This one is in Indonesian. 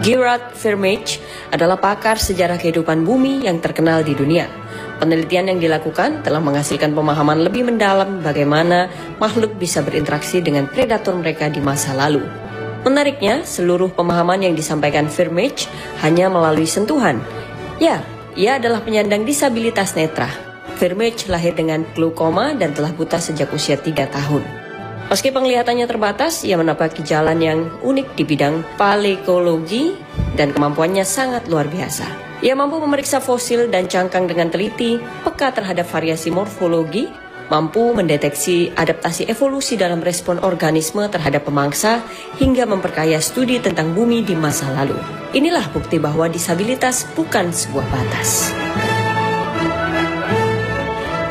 Gerard Vermeij adalah pakar sejarah kehidupan bumi yang terkenal di dunia. Penelitian yang dilakukan telah menghasilkan pemahaman lebih mendalam bagaimana makhluk bisa berinteraksi dengan predator mereka di masa lalu. Menariknya, seluruh pemahaman yang disampaikan Vermeij hanya melalui sentuhan. Ya, ia adalah penyandang disabilitas netra. Vermeij lahir dengan glaukoma dan telah buta sejak usia 3 tahun. Meski penglihatannya terbatas, ia menapaki jalan yang unik di bidang paleontologi dan kemampuannya sangat luar biasa. Ia mampu memeriksa fosil dan cangkang dengan teliti, peka terhadap variasi morfologi, mampu mendeteksi adaptasi evolusi dalam respon organisme terhadap pemangsa, hingga memperkaya studi tentang bumi di masa lalu. Inilah bukti bahwa disabilitas bukan sebuah batas.